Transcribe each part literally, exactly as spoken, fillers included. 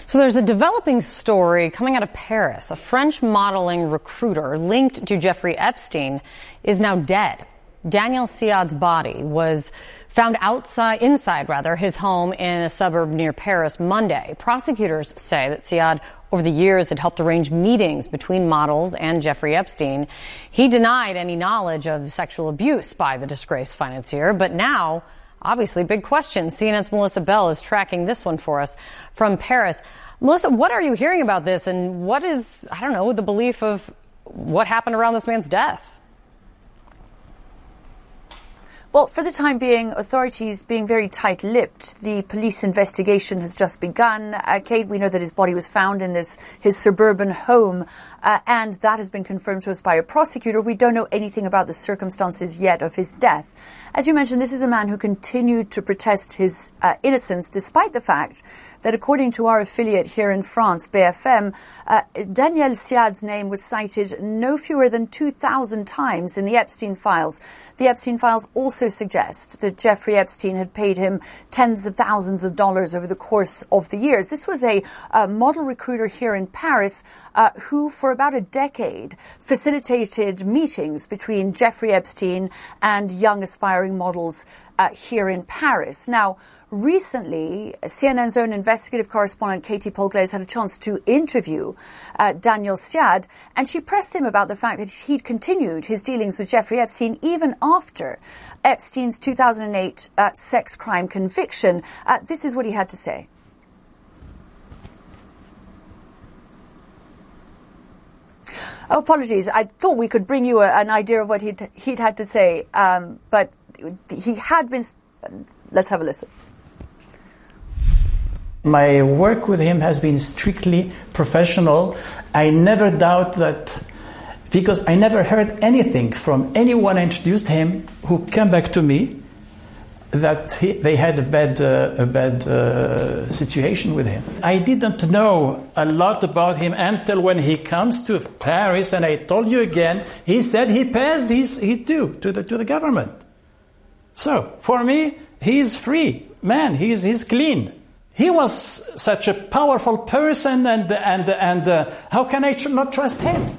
So there's a developing story coming out of Paris. A French modeling recruiter linked to Jeffrey Epstein is now dead. Daniel Siad's body was found outside, inside rather, his home in a suburb near Paris Monday. Prosecutors say that Siad, over the years, had helped arrange meetings between models and Jeffrey Epstein. He denied any knowledge of sexual abuse by the disgraced financier, but now, obviously, big questions. C N N's Melissa Bell is tracking this one for us from Paris. Melissa, what are you hearing about this, and what is, I don't know, the belief of what happened around this man's death? Well, for the time being, authorities being very tight-lipped. The police investigation has just begun. Uh, Kate, we know that his body was found in this his suburban home, uh, and that has been confirmed to us by a prosecutor. We don't know anything about the circumstances yet of his death. As you mentioned, this is a man who continued to protest his uh, innocence, despite the fact that, according to our affiliate here in France, B F M, uh, Daniel Siad's name was cited no fewer than two thousand times in the Epstein files. The Epstein files also suggest that Jeffrey Epstein had paid him tens of thousands of dollars over the course of the years. This was a uh, model recruiter here in Paris uh, who, for about a decade, facilitated meetings between Jeffrey Epstein and young aspiring models uh, here in Paris. Now, recently, C N N's own investigative correspondent Katie Polglaze had a chance to interview uh, Daniel Siad, and she pressed him about the fact that he'd continued his dealings with Jeffrey Epstein even after Epstein's two thousand eight uh, sex crime conviction. Uh, this is what he had to say. Oh, apologies. I thought we could bring you a, an idea of what he'd, he'd had to say, um, but he had been... Let's have a listen. My work with him has been strictly professional. I never doubt that, because I never heard anything from anyone I introduced him who came back to me that he, they had a bad, uh, a bad uh, situation with him. I didn't know a lot about him until when he comes to Paris, and I told you again, he said he pays his, his due to the, to the government. So, for me, he's free. Man, he's, he's clean. He was such a powerful person, and, and, and uh, how can I tr- not trust him?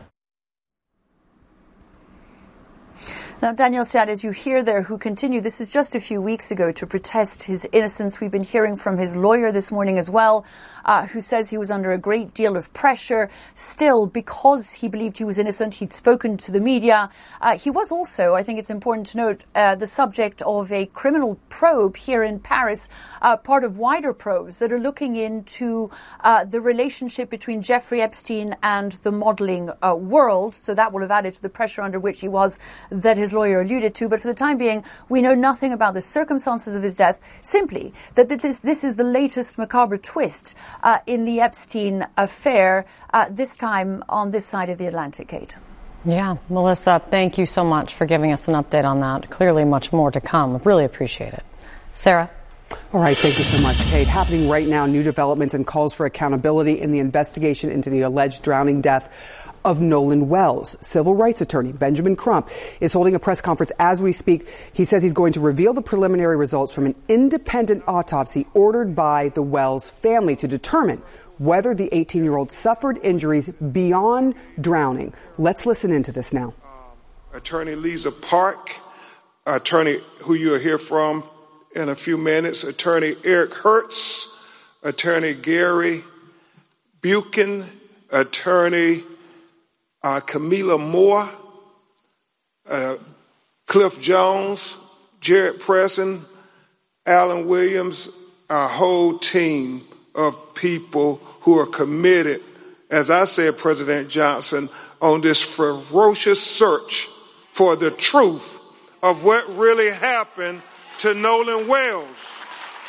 Now, Daniel Siad, as you hear there, who continued, this is just a few weeks ago, to protest his innocence. We've been hearing from his lawyer this morning as well, uh, who says he was under a great deal of pressure. Still, because he believed he was innocent, he'd spoken to the media. Uh, he was also, I think it's important to note, uh, the subject of a criminal probe here in Paris, uh, part of wider probes that are looking into uh, the relationship between Jeffrey Epstein and the modeling uh, world. So that will have added to the pressure under which he was, that his lawyer alluded to. But for the time being, we know nothing about the circumstances of his death, simply that this, this is the latest macabre twist uh, in the Epstein affair, uh, this time on this side of the Atlantic, Kate. Yeah, Melissa, thank you so much for giving us an update on that. Clearly much more to come. Really appreciate it. Sarah? All right, thank you so much, Kate. Happening right now, new developments and calls for accountability in the investigation into the alleged drowning death of Nolan Wells. Civil rights attorney Benjamin Crump is holding a press conference as we speak. He says he's going to reveal the preliminary results from an independent autopsy ordered by the Wells family to determine whether the eighteen-year-old suffered injuries beyond drowning. Let's listen into this now. Um, Attorney Lisa Park, attorney who you'll hear from in a few minutes, Attorney Eric Hertz, Attorney Gary Buchan, Attorney Uh, Camila Moore, uh, Cliff Jones, Jared Preston, Alan Williams, our whole team of people who are committed, as I said, President Johnson, on this ferocious search for the truth of what really happened to Nolan Wells.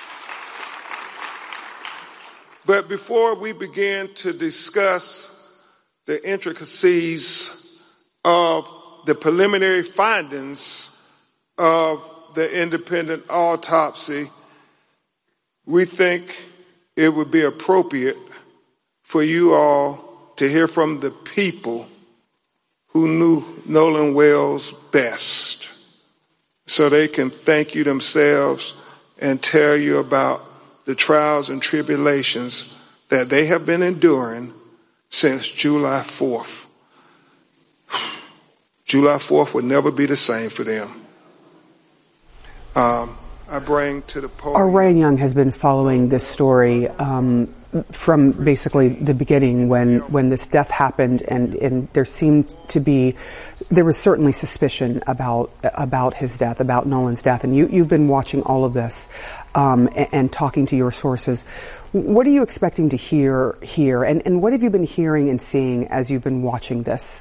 But before we begin to discuss the intricacies of the preliminary findings of the independent autopsy, we think it would be appropriate for you all to hear from the people who knew Nolan Wells best, so they can thank you themselves and tell you about the trials and tribulations that they have been enduring since July fourth. July fourth would never be the same for them. Um, I bring to the podium. Our Ryan Young has been following this story um, from basically the beginning when, when this death happened, and, and there seemed to be, there was certainly suspicion about about his death, about Nolan's death, and you, you've been watching all of this um, and, and talking to your sources. What are you expecting to hear here, and, and what have you been hearing and seeing as you've been watching this?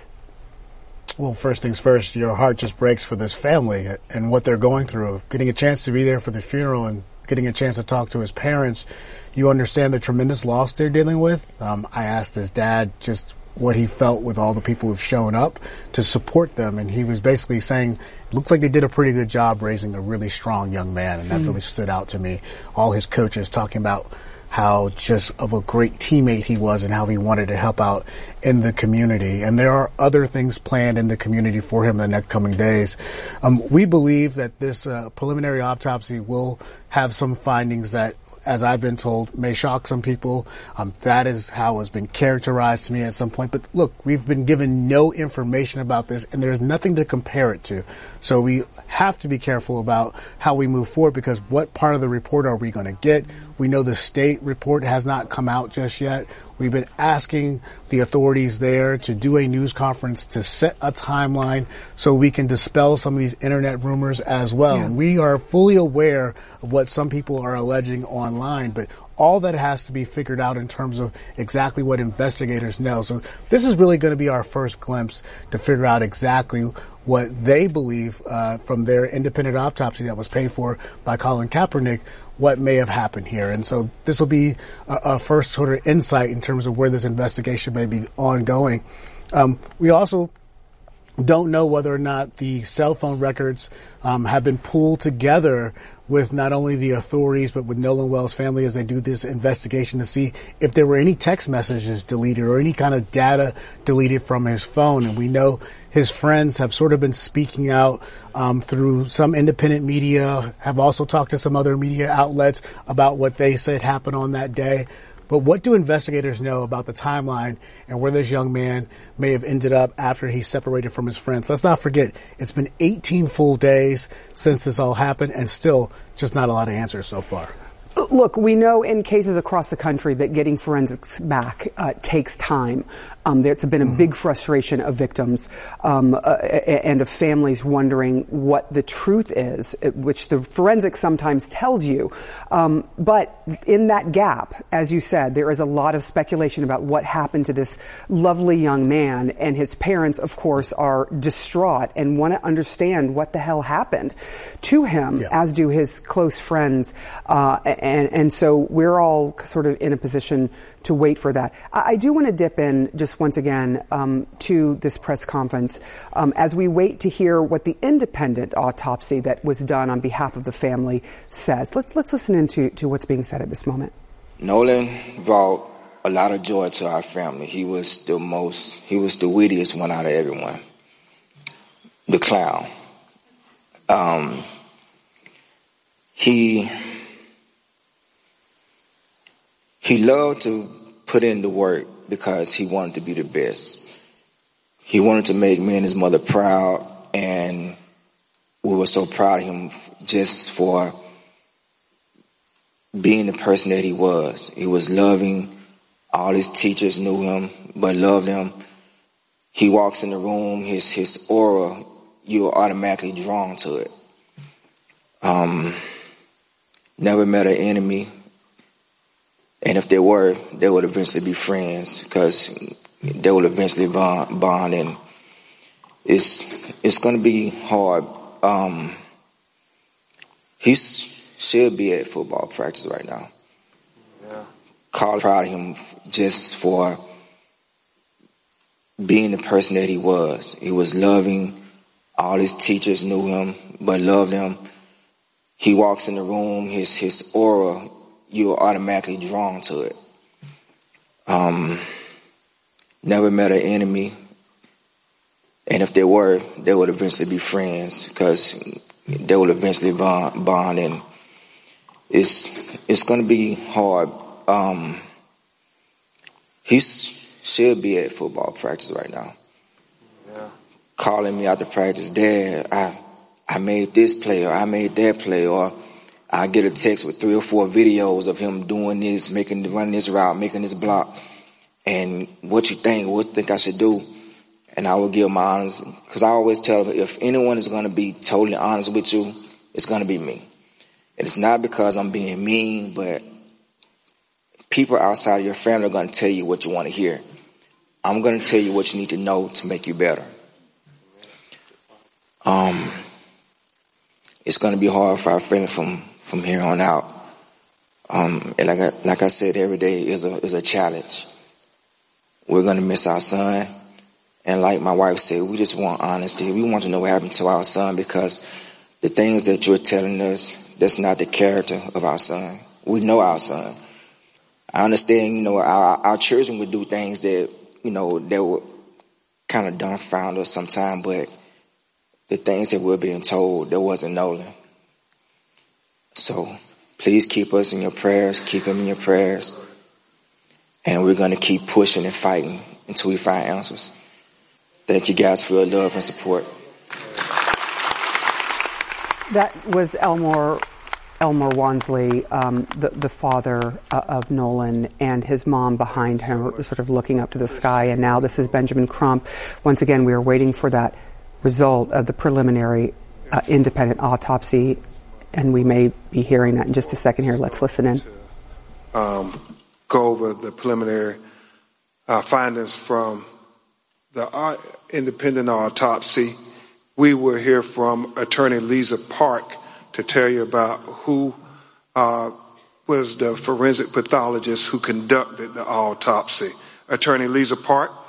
Well, first things first, your heart just breaks for this family and what they're going through. Getting a chance to be there for the funeral and getting a chance to talk to his parents, you understand the tremendous loss they're dealing with. Um, I asked his dad just what he felt with all the people who've shown up to support them, and he was basically saying it looks like they did a pretty good job raising a really strong young man, and that mm. really stood out to me. All his coaches talking about how just of a great teammate he was and how he wanted to help out in the community. And there are other things planned in the community for him in the next coming days. Um, we believe that this uh, preliminary autopsy will have some findings that, as I've been told, may shock some people. Um, that is how it's been characterized to me at some point. But look, we've been given no information about this, and there's nothing to compare it to. So we have to be careful about how we move forward, because what part of the report are we going to get? We know the state report has not come out just yet. We've been asking the authorities there to do a news conference to set a timeline so we can dispel some of these internet rumors as well. Yeah. And we are fully aware of what some people are alleging online, but all that has to be figured out in terms of exactly what investigators know. So this is really going to be our first glimpse to figure out exactly what they believe uh, from their independent autopsy that was paid for by Colin Kaepernick, what may have happened here. And so this will be a, a first sort of insight in terms of where this investigation may be ongoing. Um, we also don't know whether or not the cell phone records um, have been pulled together with not only the authorities but with Nolan Wells' family as they do this investigation to see if there were any text messages deleted or any kind of data deleted from his phone. And we know his friends have sort of been speaking out um, through some independent media, have also talked to some other media outlets about what they said happened on that day. But what do investigators know about the timeline and where this young man may have ended up after he separated from his friends? Let's not forget, it's been eighteen full days since this all happened, and still just not a lot of answers so far. Look, we know in cases across the country that getting forensics back uh, takes time. Um, there's been a mm-hmm. big frustration of victims um, uh, and of families wondering what the truth is, which the forensic sometimes tells you. Um, but in that gap, as you said, there is a lot of speculation about what happened to this lovely young man, and his parents, of course, are distraught and want to understand what the hell happened to him, yeah. as do his close friends. Uh, and, and so we're all sort of in a position to wait for that. I, I do want to dip in just once again um, to this press conference um, as we wait to hear what the independent autopsy that was done on behalf of the family says. Let's let's listen into to what's being said at this moment. Nolan brought a lot of joy to our family. He was the most, he was the wittiest one out of everyone. The clown. Um, he he loved to put in the work because he wanted to be the best. He wanted to make me and his mother proud, and we were so proud of him just for being the person that he was. He was loving. All his teachers knew him, but loved him. He walks in the room, his his aura, you're automatically drawn to it. Um, never met an enemy. And if they were, they would eventually be friends, because they will eventually bond, bond and it's it's going to be hard. Um, he should be at football practice right now. Yeah. Call proud of him just for being the person that he was. He was loving. All his teachers knew him, but loved him. He walks in the room, his his aura, you're automatically drawn to it. Um, never met an enemy. And if they were, they would eventually be friends, because they will eventually bond, bond and it's it's going to be hard. Um, He should be at football practice right now. Yeah. Calling me out to practice, Dad, I I made this play, or I made that play, or I get a text with three or four videos of him doing this, making running this route, making this block. And what you think? What you think I should do? And I will give my honest, because I always tell them, if anyone is going to be totally honest with you, it's going to be me. And it's not because I'm being mean, but people outside of your family are going to tell you what you want to hear. I'm going to tell you what you need to know to make you better. Um, it's going to be hard for our family from, from here on out. Um, and like I, like I said, every day is a is a challenge. We're going to miss our son. And like my wife said, we just want honesty. We want to know what happened to our son, because the things that you're telling us, that's not the character of our son. We know our son. I understand, you know, our, our children would do things that, you know, that would kind of dumbfound us sometimes, but the things that we're being told, that wasn't Nolan. So please keep us in your prayers, keep him in your prayers. And we're going to keep pushing and fighting until we find answers. Thank you guys for your love and support. That was Elmore Elmore Wansley, um, the, the father uh, of Nolan, and his mom behind him, sort of looking up to the sky. And now this is Benjamin Crump. Once again, we are waiting for that result of the preliminary uh, independent autopsy, and we may be hearing that in just a second here. Let's listen in. Um, go over the preliminary uh, findings from the uh, independent autopsy. We will hear from Attorney Lisa Park to tell you about who uh, was the forensic pathologist who conducted the autopsy. Attorney Lisa Park.